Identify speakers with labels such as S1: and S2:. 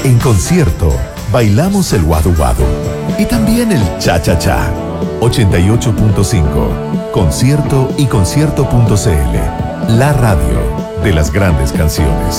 S1: En concierto, bailamos el Wadu Wadu y también el Cha Cha Cha. 88.5. Concierto y concierto.cl. La radio de las grandes canciones.